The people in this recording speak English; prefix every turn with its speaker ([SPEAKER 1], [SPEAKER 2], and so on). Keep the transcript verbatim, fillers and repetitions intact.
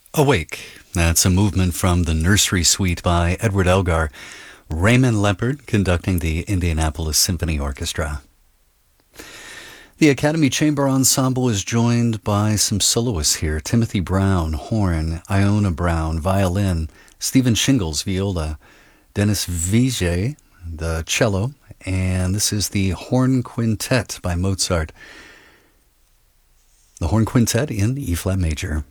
[SPEAKER 1] Awake. That's a movement from the Nursery Suite by Edward Elgar. Raymond Leopard conducting the Indianapolis Symphony Orchestra. The Academy Chamber Ensemble is joined by some soloists here. Timothy Brown, horn, Iona Brown, violin, Stephen Shingles, viola, Dennis Vijay, the cello, and this is the Horn Quintet by Mozart. The Horn Quintet in E-flat major.